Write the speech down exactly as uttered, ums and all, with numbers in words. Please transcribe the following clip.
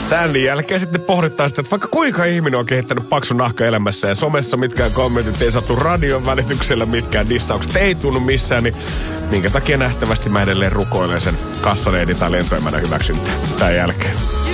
Tämän jälkeen sitten pohditaan sitä, että vaikka kuinka ihminen on kehittänyt paksun nahka elämässä ja somessa mitkään kommentit ei sattu radion välityksellä, mitkään dissaukset ei tunnu missään, niin minkä takia nähtävästi mä edelleen rukoilen sen kassaneidin tai lentoemänä hyväksyntää tämän jälkeen.